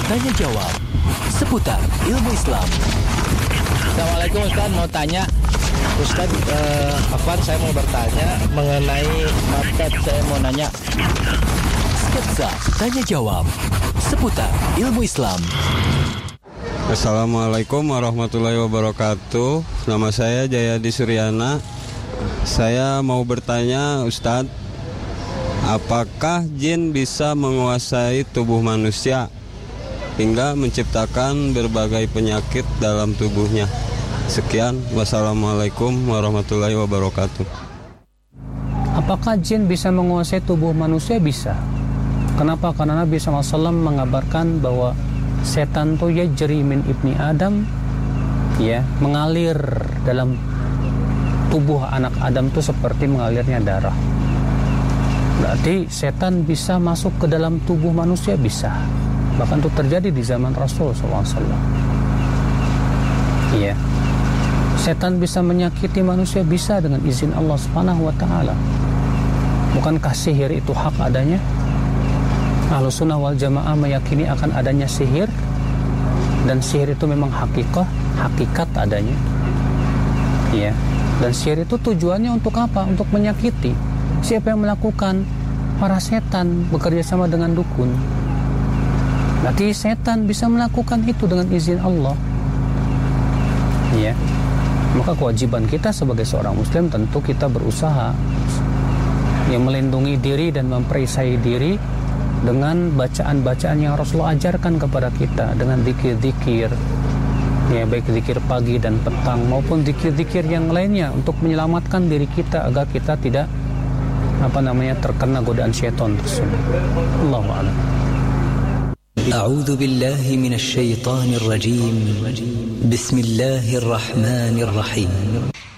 Tanya Jawab seputar ilmu Islam. Assalamualaikum Ustaz, mau tanya Ustaz, Afwan, saya mau bertanya mengenai market, saya mau nanya. Sketsa Tanya Jawab seputar ilmu Islam. Assalamualaikum warahmatullahi wabarakatuh. Nama saya Jayadi Suryana. Saya mau bertanya Ustadz, apakah jin bisa menguasai tubuh manusia hingga menciptakan berbagai penyakit dalam tubuhnya? Sekian, wassalamualaikum warahmatullahi wabarakatuh. Apakah jin bisa menguasai tubuh manusia? Bisa. Kenapa? Karena Nabi SAW mengabarkan bahwa setan itu yajri min ibni Adam, ya, mengalir dalam tubuh anak Adam itu seperti mengalirnya darah. Berarti setan bisa masuk ke dalam tubuh manusia, bisa. Bahkan itu terjadi di zaman Rasul SAW. Ya, setan bisa menyakiti manusia, bisa dengan izin Allah Subhanahu Wa Taala. Bukankah sihir itu hak adanya? Ahlussunnah wal Jamaah meyakini akan adanya sihir, dan sihir itu memang hakikat adanya. Ya. Dan sihir itu tujuannya untuk apa? Untuk menyakiti. Siapa yang melakukan? Para setan bekerja sama dengan dukun. Berarti setan bisa melakukan itu dengan izin Allah. Ya. Maka kewajiban kita sebagai seorang muslim tentu kita berusaha yang melindungi diri dan memperisai diri dengan bacaan-bacaan yang Rasulullah ajarkan kepada kita, dengan zikir-zikir, ya, baik zikir pagi dan petang maupun zikir-zikir yang lainnya untuk menyelamatkan diri kita agar kita tidak terkena godaan syaitan tersebut. Allahu a'lam. A'udzu billahi minasy syaithanir rajim. Bismillahirrahmanirrahim.